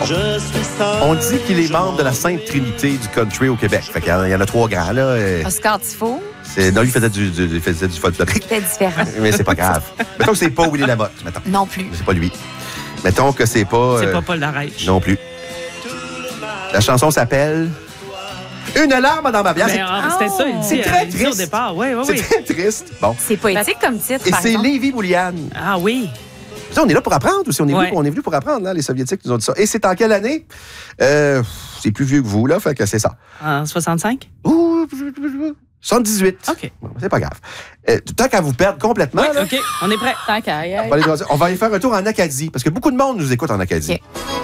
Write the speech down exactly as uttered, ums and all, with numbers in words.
On dit qu'il est membre de la Sainte Trinité du country au Québec. Fait qu'il y en a, il y en a trois grands, là. Oscar Tifo. C'est, non, lui, il faisait du, du, il faisait du folklorique. C'était différent. Mais c'est pas grave. Mettons que c'est pas Willy Lamotte, mettons. Non plus. C'est pas lui. Mettons que c'est pas... C'est euh, pas Paul Larèche. Non plus. La chanson s'appelle... Une larme dans ma bière. Ben, ah, c'était ça, il dit, C'est très euh, il dit au triste. départ. Oui, oui, C'est oui. très triste. Bon. C'est poétique comme titre, Et par c'est exemple. Lévi Boulian. Ah oui. Ça, on est là pour apprendre aussi. On est, Ouais. venu, on est venu pour apprendre, là. Les Soviétiques nous ont dit ça. Et c'est en quelle année? Euh, c'est plus vieux que vous, là. Fait que c'est ça. En soixante-cinq? Ouh, soixante-dix-huit. OK. Bon, c'est pas grave. Euh, tant qu'à vous perdre complètement, Oui, là, OK, on est prêt. Tant qu'à y on, va aller, on va aller faire un tour en Acadie. Parce que beaucoup de monde nous écoute en Acadie. OK.